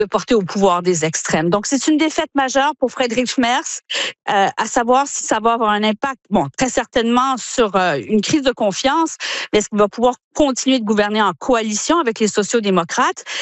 de porter au pouvoir des extrêmes. Donc, c'est une défaite majeure pour Friedrich Merz, à savoir si ça va avoir un impact, bon, très certainement sur une crise de confiance, mais est-ce qu'il va pouvoir continuer de gouverner en coalition avec les sociaux-démocrates?